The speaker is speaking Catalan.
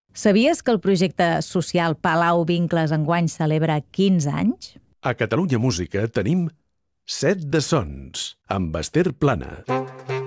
Sabies que el projecte social Palau Vincles enguany celebra 15 anys? A Catalunya Música tenim Set de Sons, amb Ester Plana.